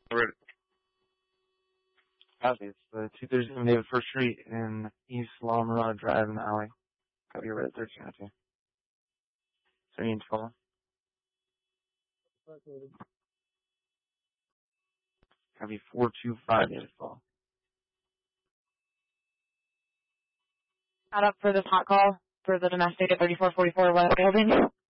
Alright. Copy. It's the 237 David First Street in East La Mirada Drive in the alley. Copy. Right at 1302. So you need to follow. Copy. 425 David follow. Not up for this hot call for the domestic at 3444 West Building.